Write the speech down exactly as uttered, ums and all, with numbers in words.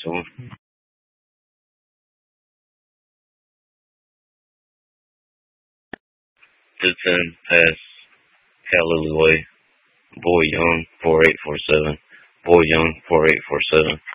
to him. two ten, pass, Callaway Way, Boy Young, four eight four seven. Boy Young, four eight four seven.